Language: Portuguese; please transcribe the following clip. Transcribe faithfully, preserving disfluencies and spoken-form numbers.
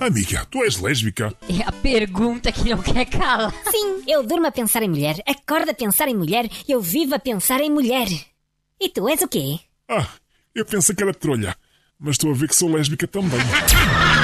Amiga, tu és lésbica? É a pergunta que não quer calar. Sim, eu durmo a pensar em mulher, acordo a pensar em mulher, eu vivo a pensar em mulher. E tu és o quê? Ah, eu pensei que era trolha, mas estou a ver que sou lésbica também.